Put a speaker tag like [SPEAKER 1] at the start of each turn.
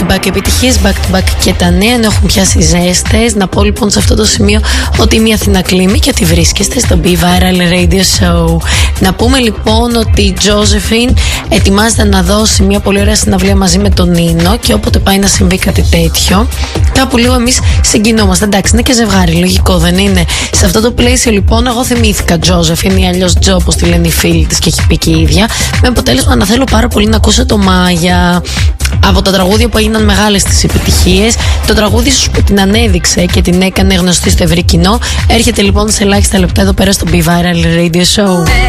[SPEAKER 1] back-to-back επιτυχίες, back-to-back και τα νέα, ενώ έχουν πιάσει ζέστες. Να πω λοιπόν σε αυτό το σημείο ότι είμαι η Αθηνά Κλίμη και ότι βρίσκεστε στο Be Viral Radio Show. Να πούμε λοιπόν ότι η Josephine ετοιμάζεται να δώσει μια πολύ ωραία συναυλία μαζί με τον Νίνο και όποτε πάει να συμβεί κάτι τέτοιο, κάπου λίγο εμείς συγκινόμαστε. Εντάξει, είναι και ζευγάρι, λογικό δεν είναι? Σε αυτό το πλαίσιο λοιπόν, εγώ θυμήθηκα Josephine ή αλλιώς Τζο, όπως τη λένε οι φίλοι της και έχει πει και η ίδια, με αποτέλεσμα να θέλω πάρα πολύ να ακούσω το Μάγια. Από τα τραγούδια που έγιναν μεγάλες τις επιτυχίες, το τραγούδι ίσως που την ανέδειξε και την έκανε γνωστή στο ευρύ κοινό, έρχεται λοιπόν σε ελάχιστα λεπτά εδώ πέρα στο Be Viral Radio Show.